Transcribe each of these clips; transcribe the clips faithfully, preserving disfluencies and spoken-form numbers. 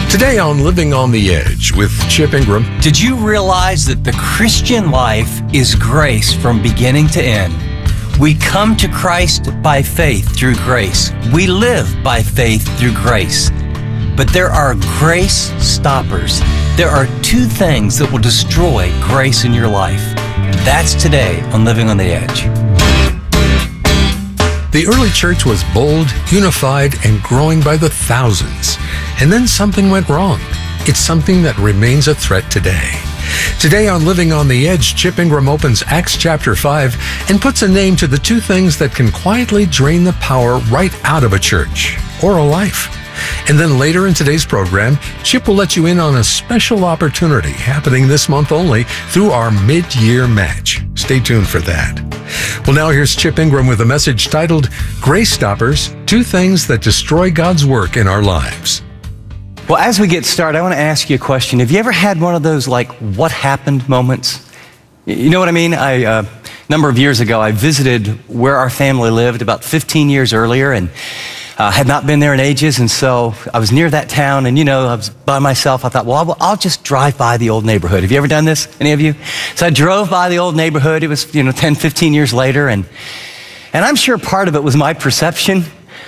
Today on Living on the Edge with Chip Ingram. Did you realize that the Christian life is grace from beginning to end? We come to Christ by faith through grace. We live by faith through grace. But there are grace stoppers. There are two things that will destroy grace in your life. That's today on Living on the Edge. The early church was bold, unified, and growing by the thousands. And then something went wrong. It's something that remains a threat today. Today on Living on the Edge, Chip Ingram opens Acts chapter five and puts a name to the two things that can quietly drain the power right out of a church or a life. And then later in today's program, Chip will let you in on a special opportunity happening this month only through our mid-year match. Stay tuned for that. Well, now here's Chip Ingram with a message titled, Grace Stoppers, Two Things That Destroy God's Work in Our Lives. Well, as we get started, I want to ask you a question. Have you ever had one of those, like, what happened moments? You know what I mean? I, uh, a number of years ago, I visited where our family lived about fifteen years earlier, and uh, had not been there in ages, and so I was near that town, and, you know, I was by myself. I thought, well, I'll, I'll just drive by the old neighborhood. Have you ever done this, any of you? So I drove by the old neighborhood. It was, you know, ten, fifteen years later, and, and I'm sure part of it was my perception,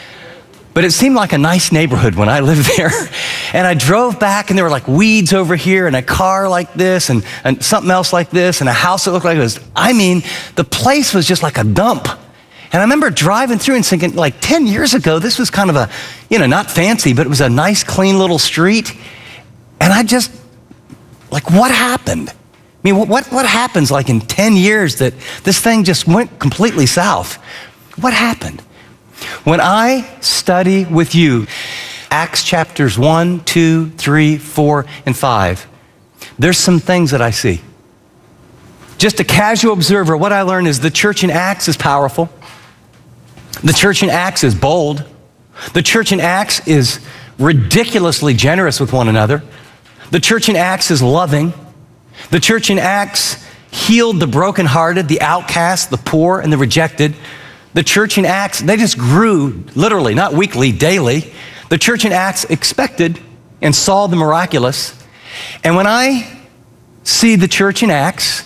but it seemed like a nice neighborhood when I lived there. And I drove back, and there were like weeds over here, and a car like this, and, and something else like this, and a house that looked like it was, I mean, the place was just like a dump. And I remember driving through and thinking, like ten years ago, this was kind of a, you know, not fancy, but it was a nice, clean little street. And I just, like, what happened? I mean, what, what happens like in ten years that this thing just went completely south? What happened? When I study with you Acts chapters one, two, three, four, and five, there's some things that I see. Just a casual observer, what I learned is the church in Acts is powerful. The church in Acts is bold. The church in Acts is ridiculously generous with one another. The church in Acts is loving. The church in Acts healed the brokenhearted, the outcast, the poor, and the rejected. The church in Acts, they just grew literally, not weekly, daily. The church in Acts expected and saw the miraculous. And when I see the church in Acts,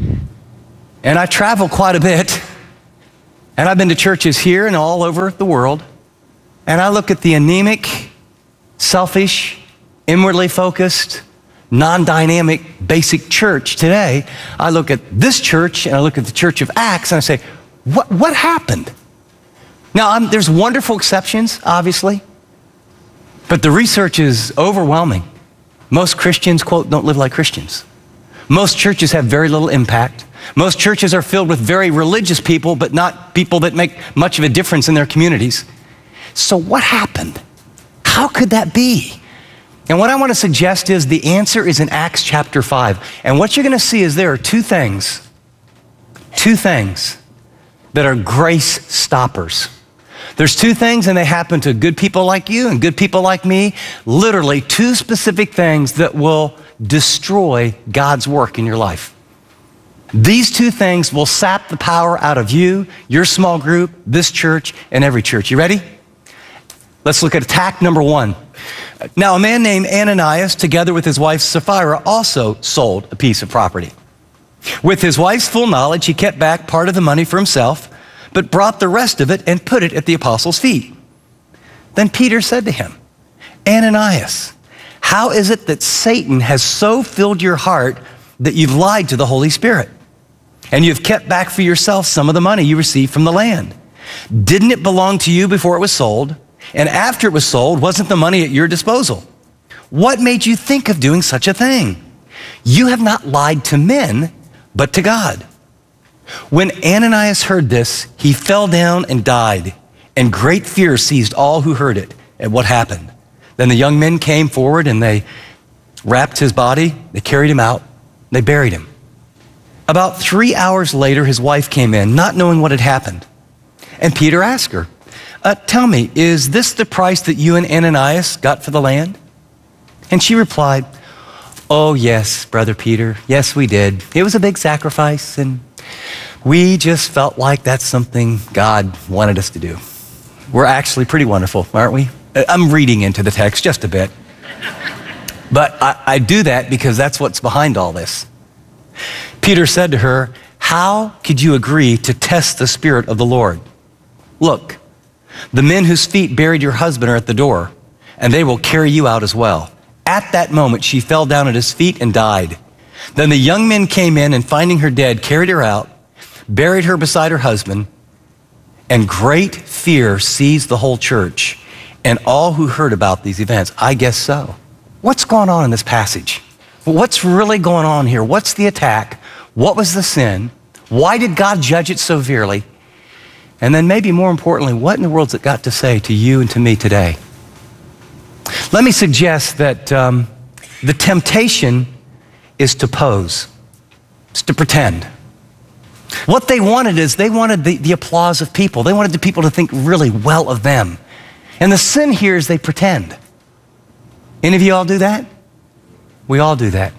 and I travel quite a bit, and I've been to churches here and all over the world, and I look at the anemic, selfish, inwardly focused, non-dynamic, basic church today, I look at this church and I look at the church of Acts and I say, what, what happened? Now, I'm, there's wonderful exceptions, obviously, but the research is overwhelming. Most Christians, quote, don't live like Christians. Most churches have very little impact. Most churches are filled with very religious people, but not people that make much of a difference in their communities. So what happened? How could that be? And what I want to suggest is the answer is in Acts chapter five. And what you're going to see is there are two things, two things that are grace stoppers. There's two things, and they happen to good people like you and good people like me, literally two specific things that will destroy God's work in your life. These two things will sap the power out of you, your small group, this church, and every church. You ready? Let's look at attack number one. Now, a man named Ananias, together with his wife Sapphira, also sold a piece of property. With his wife's full knowledge, he kept back part of the money for himself, but brought the rest of it and put it at the apostles' feet. Then Peter said to him, Ananias, how is it that Satan has so filled your heart that you've lied to the Holy Spirit, and you've kept back for yourself some of the money you received from the land? Didn't it belong to you before it was sold? And after it was sold, wasn't the money at your disposal? What made you think of doing such a thing? You have not lied to men, but to God. When Ananias heard this, he fell down and died, and great fear seized all who heard it at what happened. Then the young men came forward, and they wrapped his body, they carried him out, they buried him. About three hours later, his wife came in, not knowing what had happened. And Peter asked her, uh, tell me, is this the price that you and Ananias got for the land? And she replied, oh, yes, Brother Peter, yes, we did. It was a big sacrifice, and we just felt like that's something God wanted us to do. We're actually pretty wonderful, aren't we? I'm reading into the text just a bit. But I, I do that because that's what's behind all this. Peter said to her, how could you agree to test the Spirit of the Lord? Look, the men whose feet buried your husband are at the door, and they will carry you out as well. At that moment, she fell down at his feet and died. Then the young men came in and finding her dead, carried her out, buried her beside her husband, and great fear seized the whole church and all who heard about these events. I guess so. What's going on in this passage? What's really going on here? What's the attack? What was the sin? Why did God judge it so severely? And then maybe more importantly, what in the world's it got to say to you and to me today? Let me suggest that um, the temptation is to pose, it's to pretend. What they wanted is they wanted the, the applause of people. They wanted the people to think really well of them. And the sin here is they pretend. Any of you all do that? We all do that.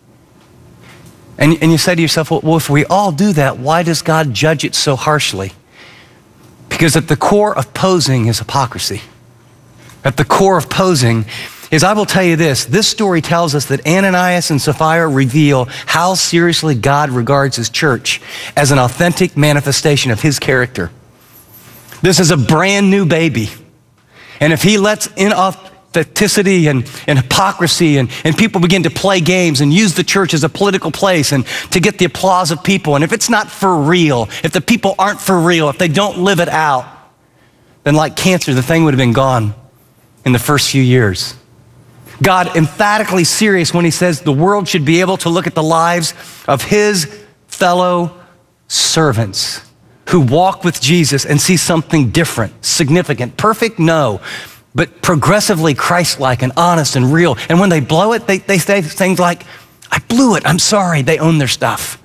And, and you say to yourself, well, well, if we all do that, why does God judge it so harshly? Because at the core of posing is hypocrisy. At the core of posing is, I will tell you this, this story tells us that Ananias and Sapphira reveal how seriously God regards his church as an authentic manifestation of his character. This is a brand new baby. And if he lets inauthenticity and, and hypocrisy and, and people begin to play games and use the church as a political place and to get the applause of people, and if it's not for real, if the people aren't for real, if they don't live it out, then like cancer, the thing would have been gone in the first few years. God emphatically serious when he says the world should be able to look at the lives of his fellow servants who walk with Jesus and see something different, significant, perfect, no, but progressively Christ-like and honest and real. And when they blow it, they, they say things like, I blew it, I'm sorry. They own their stuff.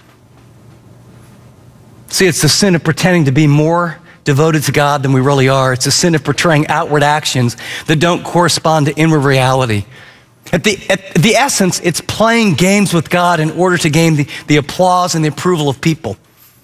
See, it's the sin of pretending to be more devoted to God than we really are. It's a sin of portraying outward actions that don't correspond to inward reality. At the, at the essence, it's playing games with God in order to gain the, the applause and the approval of people.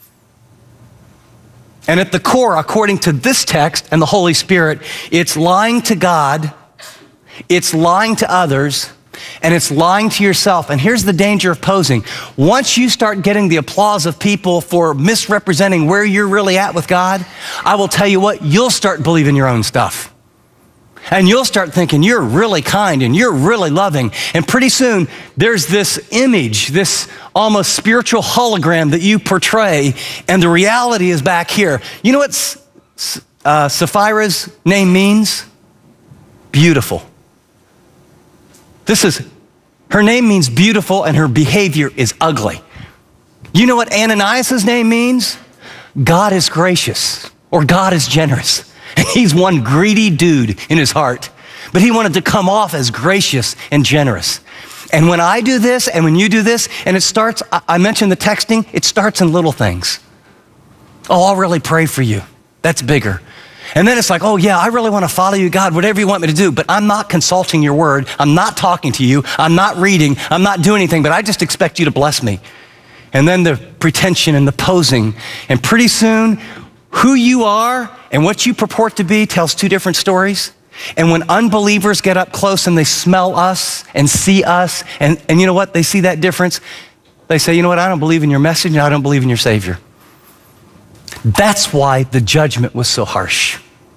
And at the core, according to this text and the Holy Spirit, it's lying to God, it's lying to others, and it's lying to yourself. And here's the danger of posing. Once you start getting the applause of people for misrepresenting where you're really at with God, I will tell you what, you'll start believing your own stuff. And you'll start thinking you're really kind and you're really loving. And pretty soon, there's this image, this almost spiritual hologram that you portray, and the reality is back here. You know what uh, Sapphira's name means? Beautiful. This is, her name means beautiful and her behavior is ugly. You know what Ananias' name means? God is gracious, or God is generous. And he's one greedy dude in his heart, but he wanted to come off as gracious and generous. And when I do this and when you do this, and it starts, I mentioned the texting, it starts in little things. Oh, I'll really pray for you. That's bigger. And then it's like, oh yeah, I really want to follow you, God, whatever you want me to do, but I'm not consulting your word. I'm not talking to you. I'm not reading. I'm not doing anything, but I just expect you to bless me. And then the pretension and the posing. And pretty soon, who you are and what you purport to be tells two different stories. And when unbelievers get up close and they smell us and see us, and, and you know what? They see that difference. They say, you know what? I don't believe in your message and I don't believe in your Savior. That's why the judgment was so harsh.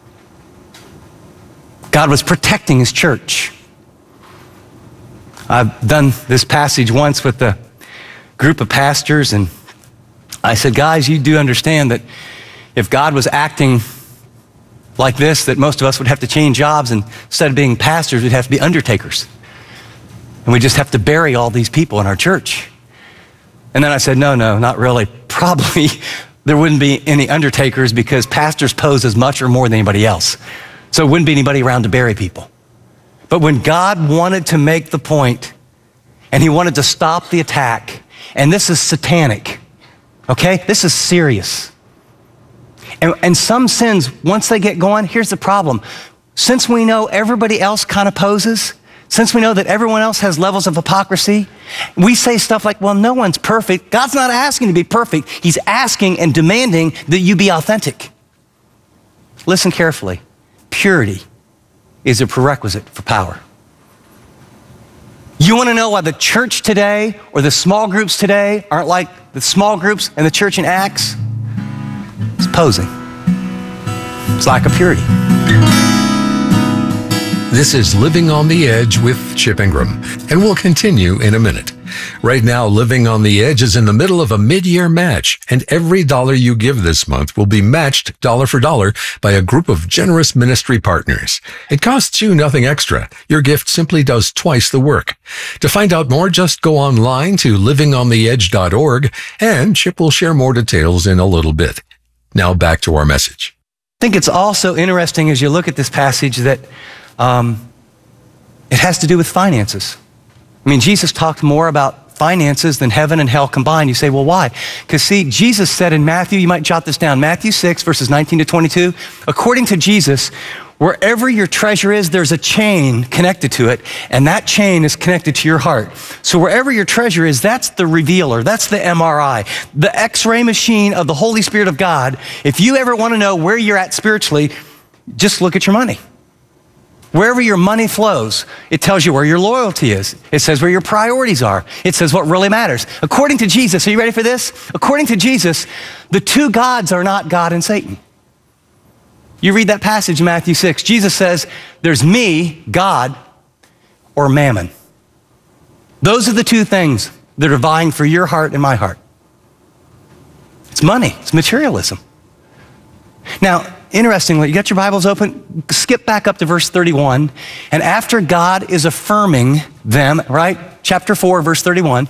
God was protecting his church. I've done this passage once with a group of pastors, and I said, guys, you do understand that if God was acting like this, that most of us would have to change jobs, and instead of being pastors, we'd have to be undertakers. And we just have to bury all these people in our church. And then I said, no, no, not really. Probably there wouldn't be any undertakers because pastors pose as much or more than anybody else. So it wouldn't be anybody around to bury people. But when God wanted to make the point and he wanted to stop the attack, and this is satanic, okay? This is serious. And, and some sins, once they get going, here's the problem. Since we know everybody else kind of poses, since we know that everyone else has levels of hypocrisy, we say stuff like, well, no one's perfect. God's not asking to be perfect. He's asking and demanding that you be authentic. Listen carefully. Purity is a prerequisite for power. You want to know why the church today or the small groups today aren't like the small groups and the church in Acts? It's posing. It's lack of purity. This is Living on the Edge with Chip Ingram, and we'll continue in a minute. Right now, Living on the Edge is in the middle of a mid-year match, and every dollar you give this month will be matched dollar for dollar by a group of generous ministry partners. It costs you nothing extra. Your gift simply does twice the work. To find out more, just go online to living on the edge dot org, and Chip will share more details in a little bit. Now back to our message. I think it's also interesting as you look at this passage that um, it has to do with finances. I mean, Jesus talked more about finances than heaven and hell combined. You say, well, why? Because see, Jesus said in Matthew, you might jot this down, Matthew six, verses nineteen to twenty-two, according to Jesus, wherever your treasure is, there's a chain connected to it, and that chain is connected to your heart. So wherever your treasure is, that's the revealer, that's the M R I, the X-ray machine of the Holy Spirit of God. If you ever want to know where you're at spiritually, just look at your money. Wherever your money flows, it tells you where your loyalty is. It says where your priorities are. It says what really matters. According to Jesus, are you ready for this? According to Jesus, the two gods are not God and Satan. You read that passage in Matthew six. Jesus says, there's me, God, or mammon. Those are the two things that are vying for your heart and my heart. It's money. It's materialism. Now, interestingly, you got your Bibles open? Skip back up to verse thirty-one. And after God is affirming them, right? Chapter four, verse thirty-one.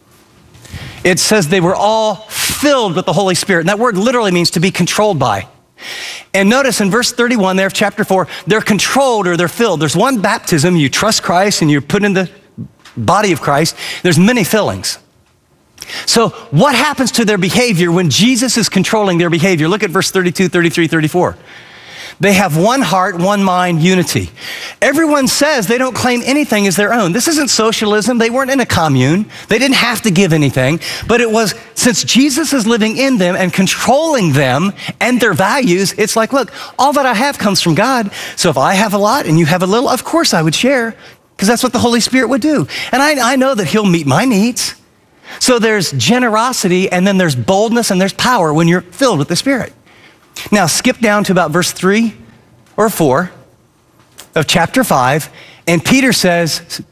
It says they were all filled with the Holy Spirit. And that word literally means to be controlled by. And notice in verse thirty-one there of chapter four, they're controlled or they're filled. There's one baptism, you trust Christ and you're put in the body of Christ. There's many fillings. So what happens to their behavior when Jesus is controlling their behavior? Look at verse thirty-two, thirty-three, thirty-four. They have one heart, one mind, unity. Everyone says they don't claim anything as their own. This isn't socialism. They weren't in a commune. They didn't have to give anything. But it was, since Jesus is living in them and controlling them and their values, it's like, look, all that I have comes from God. So if I have a lot and you have a little, of course I would share, because that's what the Holy Spirit would do. And I, I know that he'll meet my needs. So there's generosity, and then there's boldness, and there's power when you're filled with the Spirit. Now, skip down to about verse three or four of chapter five, and Peter says,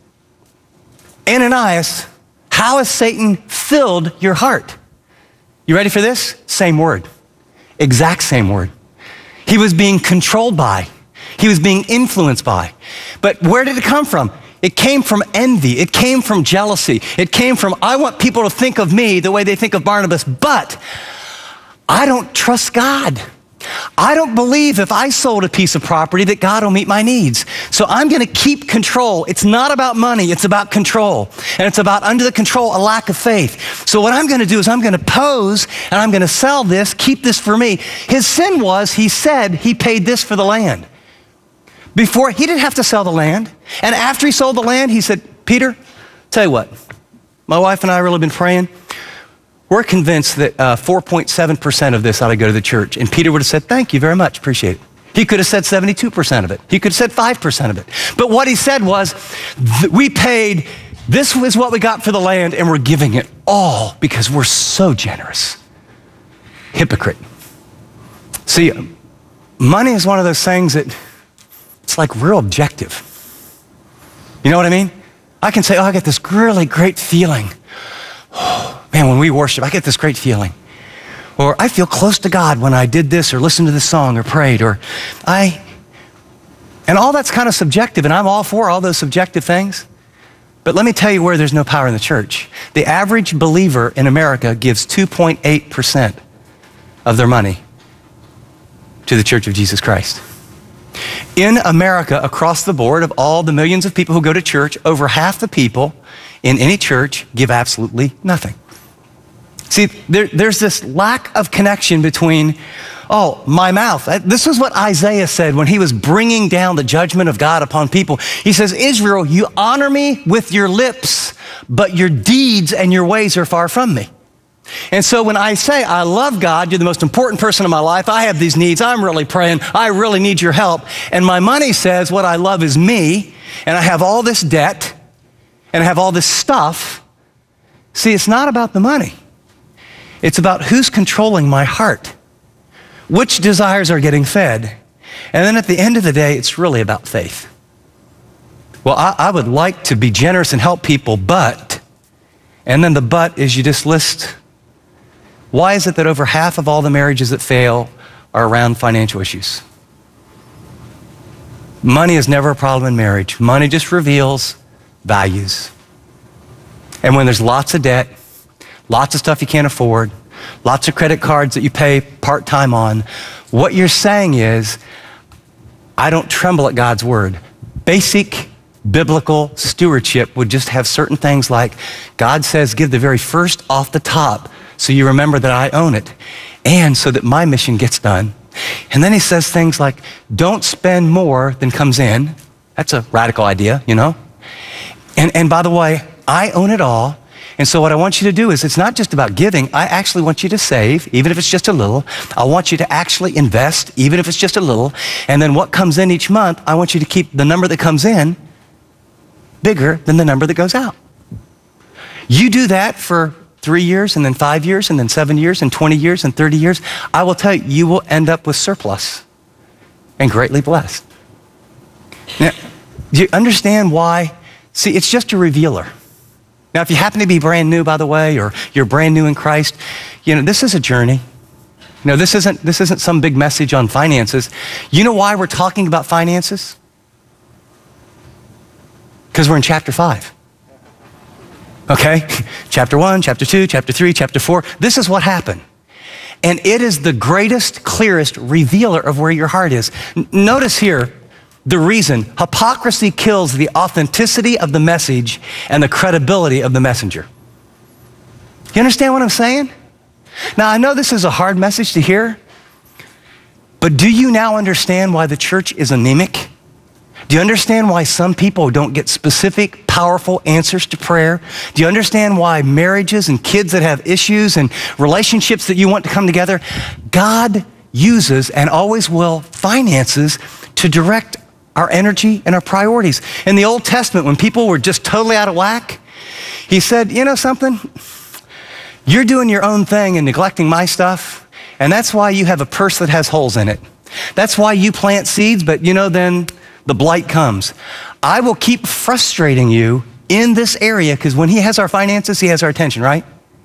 Ananias, how has Satan filled your heart? You ready for this? Same word. Exact same word. He was being controlled by. He was being influenced by. But where did it come from? It came from envy. It came from jealousy. It came from, I want people to think of me the way they think of Barnabas, but I don't trust God. I don't believe if I sold a piece of property that God will meet my needs. So I'm going to keep control. It's not about money. It's about control. And it's about, under the control, a lack of faith. So what I'm going to do is I'm going to pose and I'm going to sell this, keep this for me. His sin was, he said he paid this for the land. Before, he didn't have to sell the land. And after he sold the land, he said, Peter, tell you what, my wife and I have really been praying. We're convinced that uh, four point seven percent of this ought to go to the church. And Peter would have said, thank you very much, appreciate it. He could have said seventy-two percent of it. He could have said five percent of it. But what he said was, we paid, this was what we got for the land, and we're giving it all because we're so generous. Hypocrite. See, money is one of those things that it's like real objective. You know what I mean? I can say, oh, I get this really great feeling. Oh, man, when we worship, I get this great feeling. Or I feel close to God when I did this or listened to this song or prayed. Or I, and all that's kind of subjective, and I'm all for all those subjective things. But let me tell you where there's no power in the church. The average believer in America gives two point eight percent of their money to the Church of Jesus Christ. In America, across the board, of all the millions of people who go to church, over half the people in any church give absolutely nothing. See, there, there's this lack of connection between, oh, my mouth. This is what Isaiah said when he was bringing down the judgment of God upon people. He says, Israel, you honor me with your lips, but your deeds and your ways are far from me. And so when I say, I love God, you're the most important person in my life, I have these needs, I'm really praying, I really need your help, and my money says what I love is me, and I have all this debt, and have all this stuff. See, it's not about the money. It's about who's controlling my heart, which desires are getting fed. And then at the end of the day, it's really about faith. Well, I, I would like to be generous and help people, but, and then the but is you just list, why is it that over half of all the marriages that fail are around financial issues? Money is never a problem in marriage. Money just reveals values. And when there's lots of debt, lots of stuff you can't afford, lots of credit cards that you pay part-time on, what you're saying is, I don't tremble at God's word. Basic biblical stewardship would just have certain things like, God says, give the very first off the top so you remember that I own it, and so that my mission gets done. And then he says things like, don't spend more than comes in. That's a radical idea, you know? And, and by the way, I own it all. And so what I want you to do is, it's not just about giving. I actually want you to save, even if it's just a little. I want you to actually invest, even if it's just a little. And then what comes in each month, I want you to keep the number that comes in bigger than the number that goes out. You do that for three years, and then five years, and then seven years, and twenty years, and thirty years. I will tell you, you will end up with surplus and greatly blessed. Now, do you understand why? See, it's just a revealer. Now, if you happen to be brand new, by the way, or you're brand new in Christ, you know, this is a journey. You know, this isn't, this isn't some big message on finances. You know why we're talking about finances? Because we're in chapter five. Okay? Chapter one, chapter two, chapter three, chapter four. This is what happened. And it is the greatest, clearest revealer of where your heart is. N- notice here, the reason hypocrisy kills the authenticity of the message and the credibility of the messenger. You understand what I'm saying? Now, I know this is a hard message to hear, but do you now understand why the church is anemic? Do you understand why some people don't get specific, powerful answers to prayer? Do you understand why marriages and kids that have issues and relationships that you want to come together, God uses and always will finances to direct our energy and our priorities. In the Old Testament, when people were just totally out of whack, he said, you know something? You're doing your own thing and neglecting my stuff, and that's why you have a purse that has holes in it. That's why you plant seeds, but you know, then the blight comes. I will keep frustrating you in this area, because when he has our finances, he has our attention, right?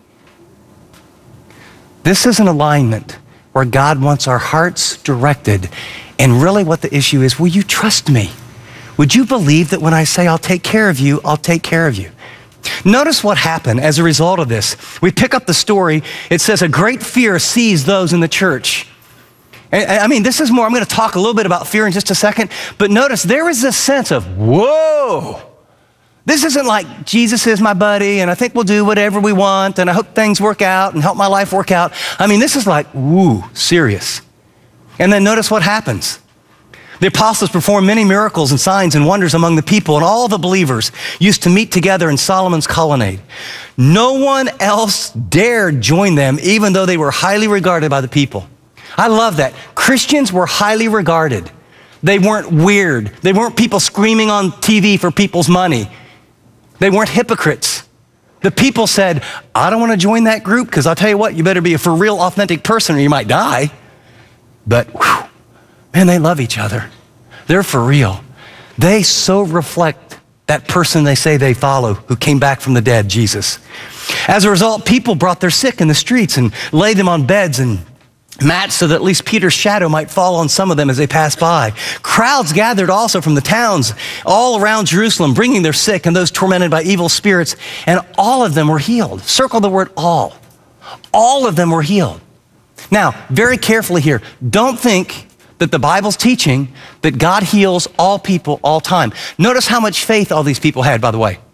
This is an alignment where God wants our hearts directed. And really what the issue is, will you trust me? Would you believe that when I say I'll take care of you, I'll take care of you? Notice what happened as a result of this. We pick up the story. It says a great fear seized those in the church. And, I mean, this is more, I'm going to talk a little bit about fear in just a second, but notice there is this sense of, whoa, this isn't like Jesus is my buddy and I think we'll do whatever we want and I hope things work out and help my life work out. I mean, this is like, woo, serious. And then notice what happens. The apostles performed many miracles and signs and wonders among the people, and all the believers used to meet together in Solomon's colonnade. No one else dared join them, even though they were highly regarded by the people. I love that. Christians were highly regarded. They weren't weird. They weren't people screaming on T V for people's money. They weren't hypocrites. The people said, I don't want to join that group, because I'll tell you what, you better be a for real, authentic person or you might die. But, whew, man, they love each other. They're for real. They so reflect that person they say they follow, who came back from the dead, Jesus. As a result, people brought their sick in the streets and laid them on beds and mats so that at least Peter's shadow might fall on some of them as they passed by. Crowds gathered also from the towns all around Jerusalem, bringing their sick and those tormented by evil spirits, and all of them were healed. Circle the word all. All of them were healed. Now, very carefully here, don't think that the Bible's teaching that God heals all people all time. Notice how much faith all these people had, by the way.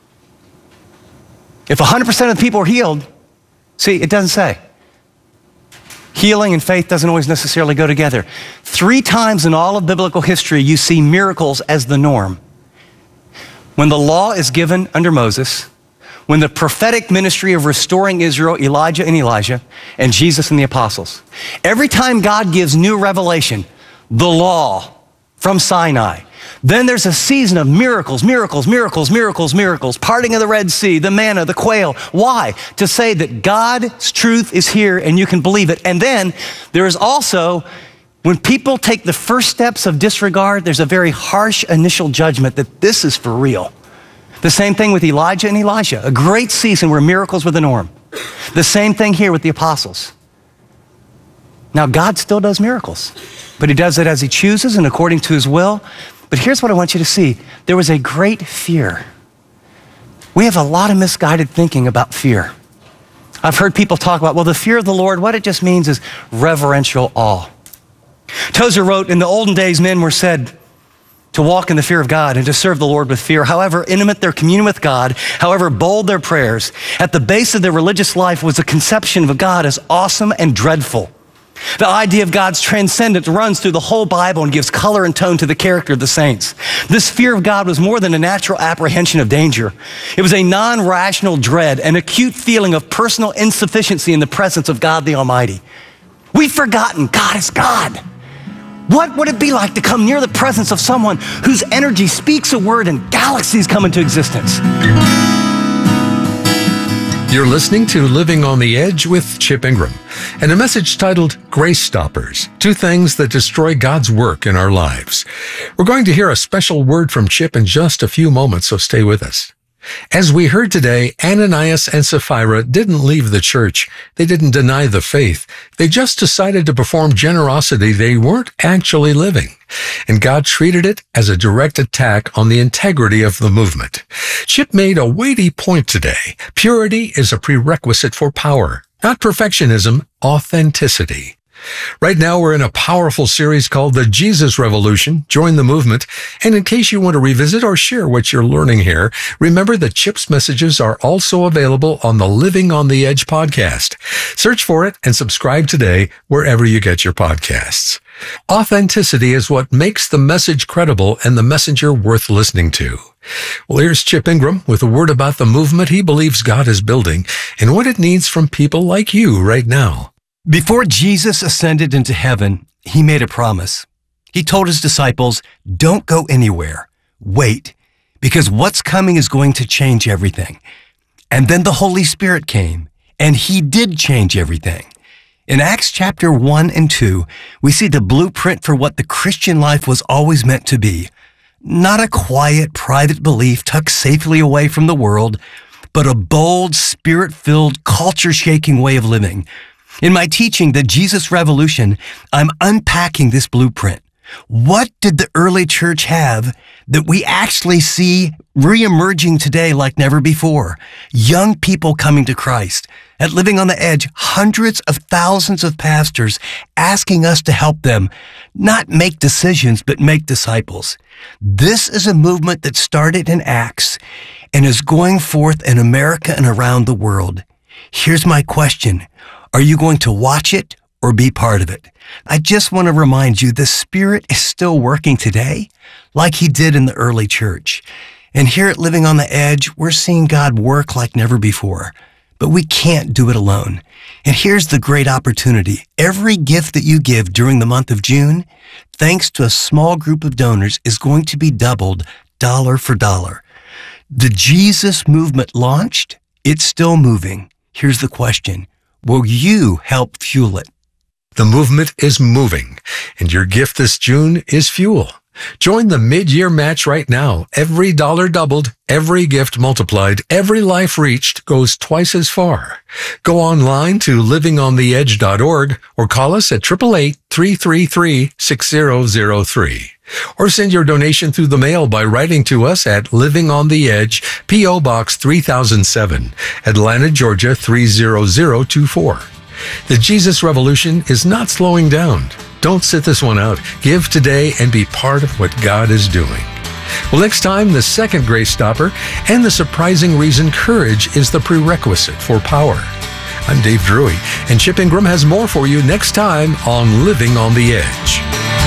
If one hundred percent of the people are healed, see, it doesn't say. Healing and faith doesn't always necessarily go together. Three times in all of biblical history, you see miracles as the norm. When the law is given under Moses, when the prophetic ministry of restoring Israel, Elijah and Elijah, and Jesus and the apostles. Every time God gives new revelation, the law from Sinai, Then there's a season of miracles, miracles, miracles, miracles, miracles, parting of the Red Sea, the manna, the quail. Why? To say that God's truth is here and you can believe it. And then there is also, when people take the first steps of disregard, there's a very harsh initial judgment that this is for real. The same thing with Elijah and Elisha, a great season where miracles were the norm. The same thing here with the apostles. Now, God still does miracles, but he does it as he chooses and according to his will. But here's what I want you to see. There was a great fear. We have a lot of misguided thinking about fear. I've heard people talk about, well, the fear of the Lord, what it just means is reverential awe. Tozer wrote, in the olden days, men were said to walk in the fear of God and to serve the Lord with fear. However intimate their communion with God, however bold their prayers, at the base of their religious life was a conception of God as awesome and dreadful. The idea of God's transcendence runs through the whole Bible and gives color and tone to the character of the saints. This fear of God was more than a natural apprehension of danger. It was a non-rational dread, an acute feeling of personal insufficiency in the presence of God the Almighty. We've forgotten God is God. What would it be like to come near the presence of someone whose energy speaks a word and galaxies come into existence? You're listening to Living on the Edge with Chip Ingram and a message titled Grace Stoppers, Two Things That Destroy God's Work in Our Lives. We're going to hear a special word from Chip in just a few moments, so stay with us. As we heard today, Ananias and Sapphira didn't leave the church. They didn't deny the faith. They just decided to perform generosity they weren't actually living. And God treated it as a direct attack on the integrity of the movement. Chip made a weighty point today. Purity is a prerequisite for power, not perfectionism, authenticity. Right now, we're in a powerful series called The Jesus Revolution. Join the movement. And in case you want to revisit or share what you're learning here, remember that Chip's messages are also available on the Living on the Edge podcast. Search for it and subscribe today wherever you get your podcasts. Authenticity is what makes the message credible and the messenger worth listening to. Well, here's Chip Ingram with a word about the movement he believes God is building and what it needs from people like you right now. Before Jesus ascended into heaven, he made a promise. He told his disciples, don't go anywhere. Wait, because what's coming is going to change everything. And then the Holy Spirit came, and he did change everything. In Acts chapter one and two, we see the blueprint for what the Christian life was always meant to be. Not a quiet, private belief tucked safely away from the world, but a bold, spirit-filled, culture-shaking way of living. In my teaching, The Jesus Revolution, I'm unpacking this blueprint. What did the early church have that we actually see reemerging today like never before? Young people coming to Christ. At Living on the Edge, hundreds of thousands of pastors asking us to help them not make decisions, but make disciples. This is a movement that started in Acts and is going forth in America and around the world. Here's my question. Are you going to watch it or be part of it? I just want to remind you, the Spirit is still working today like he did in the early church. And here at Living on the Edge, we're seeing God work like never before. But we can't do it alone. And here's the great opportunity. Every gift that you give during the month of June, thanks to a small group of donors, is going to be doubled dollar for dollar. The Jesus movement launched. It's still moving. Here's the question. Will you help fuel it? The movement is moving, and your gift this June is fuel. Join the mid-year match right now. Every dollar doubled, every gift multiplied, every life reached goes twice as far. Go online to living on the edge dot org or call us at eight eight eight, three three three, six zero zero three. Or send your donation through the mail by writing to us at Living on the Edge, P O Box three thousand seven, Atlanta, Georgia three zero zero two four. The Jesus Revolution is not slowing down. Don't sit this one out. Give today and be part of what God is doing. Well, next time, the second grace stopper and the surprising reason courage is the prerequisite for power. I'm Dave Drury, and Chip Ingram has more for you next time on Living on the Edge.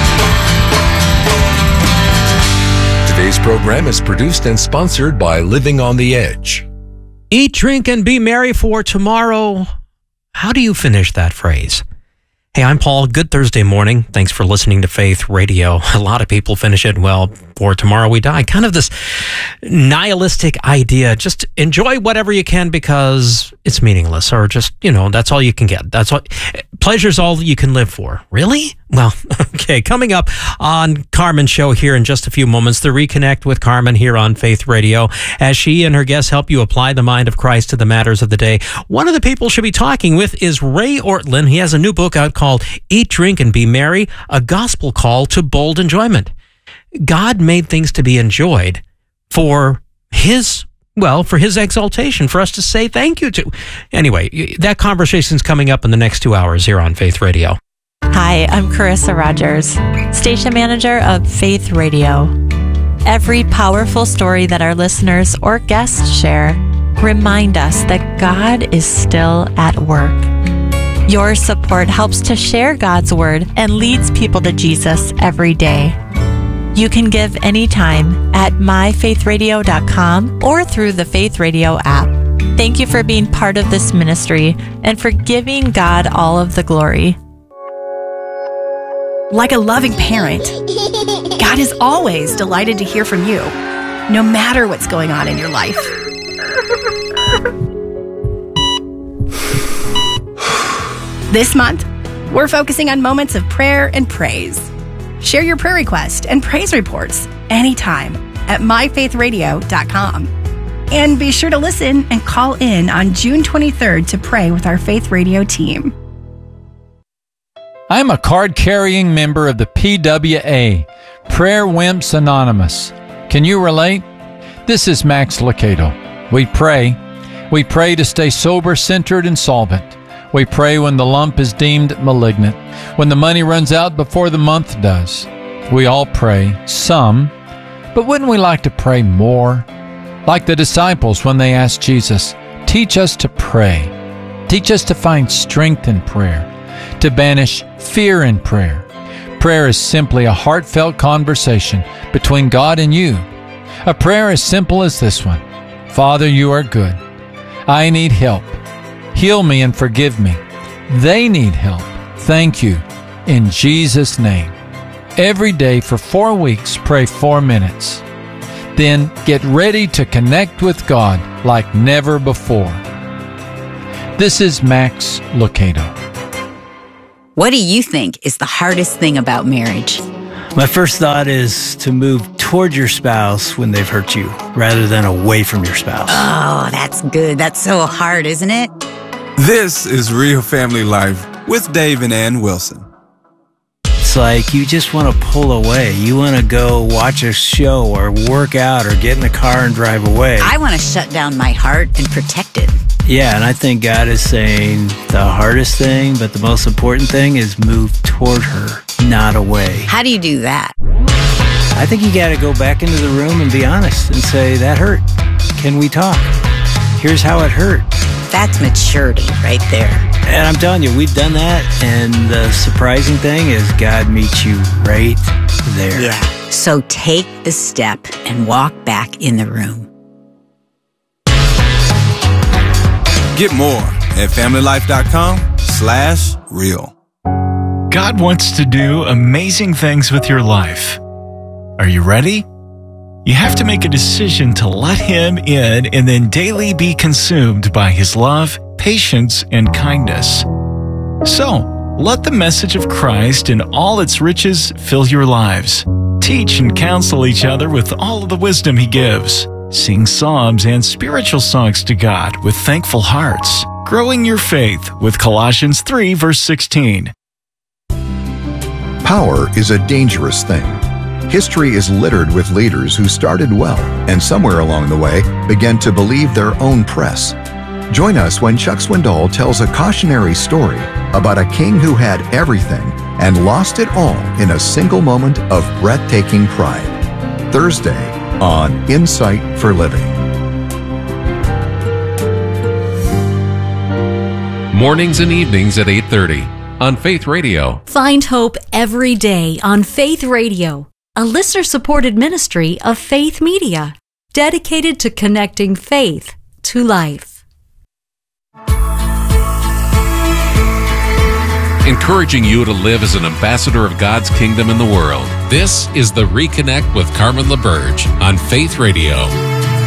Today's program is produced and sponsored by Living on the Edge. Eat, drink, and be merry, for tomorrow. How do you finish that phrase? Hey, I'm Paul. Good Thursday morning. Thanks for listening to Faith Radio. A lot of people finish it, well, for tomorrow we die. Kind of this nihilistic idea. Just enjoy whatever you can because it's meaningless, or just, you know, that's all you can get. That's what pleasure's all you can live for. Really? Well, okay. Coming up on Carmen's show here in just a few moments, the Reconnect with Carmen here on Faith Radio, as she and her guests help you apply the mind of Christ to the matters of the day. One of the people she'll be talking with is Ray Ortlund. He has a new book out called Eat, Drink, and Be Merry, a gospel call to bold enjoyment. God made things to be enjoyed for his, well, for his exaltation, for us to say thank you to. Anyway, that conversation's coming up in the next two hours here on Faith Radio. Hi, I'm Carissa Rogers, station manager of Faith Radio. Every powerful story that our listeners or guests share remind us that God is still at work. Your support helps to share God's word and leads people to Jesus every day. You can give anytime at my faith radio dot com or through the Faith Radio app. Thank you for being part of this ministry and for giving God all of the glory. Like a loving parent, God is always delighted to hear from you, no matter what's going on in your life. This month, we're focusing on moments of prayer and praise. Share your prayer request and praise reports anytime at my faith radio dot com. And be sure to listen and call in on June twenty-third to pray with our Faith Radio team. I'm a card-carrying member of the P W A, Prayer Wimps Anonymous. Can you relate? This is Max Lucado. We pray. We pray to stay sober, centered, and solvent. We pray when the lump is deemed malignant, when the money runs out before the month does. We all pray, some, but wouldn't we like to pray more? Like the disciples when they asked Jesus, teach us to pray. Teach us to find strength in prayer, to banish fear in prayer. Prayer is simply a heartfelt conversation between God and you. A prayer as simple as this one. Father, you are good. I need help. Heal me and forgive me. They need help. Thank you. In Jesus' name. Every day for four weeks, pray four minutes. Then get ready to connect with God like never before. This is Max Lucado. What do you think is the hardest thing about marriage? My first thought is to move toward your spouse when they've hurt you, rather than away from your spouse. Oh, that's good. That's so hard, isn't it? This is Real Family Life with Dave and Ann Wilson. It's like you just want to pull away. You want to go watch a show or work out or get in the car and drive away. I want to shut down my heart and protect it. Yeah, and I think God is saying the hardest thing, but the most important thing is move toward her, not away. How do you do that? I think you got to go back into the room and be honest and say, that hurt. Can we talk? Here's how it hurt. That's maturity right there. And I'm telling you, we've done that, and the surprising thing is God meets you right there. Yeah. So take the step and walk back in the room. Get more at family life dot com slash real. God wants to do amazing things with your life. Are you ready? You have to make a decision to let Him in and then daily be consumed by His love, patience, and kindness. So, let the message of Christ and all its riches fill your lives. Teach and counsel each other with all of the wisdom He gives. Sing psalms and spiritual songs to God with thankful hearts. Growing your faith with Colossians three, verse sixteen. Power is a dangerous thing. History is littered with leaders who started well and somewhere along the way began to believe their own press. Join us when Chuck Swindoll tells a cautionary story about a king who had everything and lost it all in a single moment of breathtaking pride. Thursday on Insight for Living. Mornings and evenings at eight thirty on Faith Radio. Find hope every day on Faith Radio, a listener-supported ministry of Faith Media, dedicated to connecting faith to life. encouraging you to live as an ambassador of God's kingdom in the world. This is the Reconnect with Carmen LaBerge on Faith Radio.